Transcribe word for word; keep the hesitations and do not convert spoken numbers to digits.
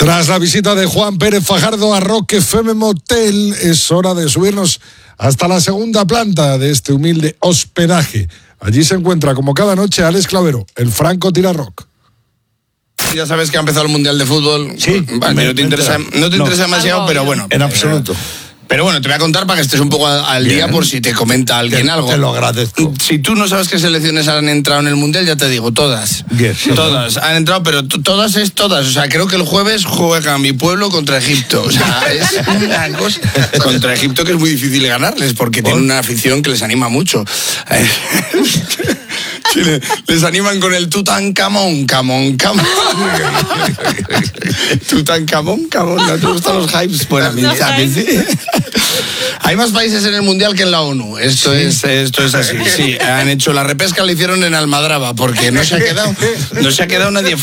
Tras la visita de Juan Pérez Fajardo a Rock F M Motel, es hora de subirnos hasta la segunda planta de este humilde hospedaje. Allí se encuentra, como cada noche, Alex Clavero, el Franco Tira Rock. Ya sabes que ha empezado el Mundial de Fútbol. Sí. Vale, me, no te interesa, no te interesa no. demasiado, pero bueno. En absoluto. Pero bueno, te voy a contar para que estés un poco al día por si te comenta alguien te, algo. Te lo agradezco. Si tú no sabes qué selecciones han entrado en el Mundial, ya te digo, todas. Bien, sí, todas han entrado, pero t- todas es todas. O sea, creo que el jueves juega mi pueblo contra Egipto. O sea, es una cosa contra Egipto que es muy difícil ganarles porque tienen una afición que les anima mucho. Les, les animan con el Tutankamón, camón, camón. Tutankamón, camón. ¿No te gustan los hypes? Bueno, a mí, a mí sí. Hay más países en el Mundial que en la ONU. Esto, sí. es, esto es así. Sí, han hecho la repesca, la hicieron en Almadraba porque no se ha quedado, no se ha quedado nadie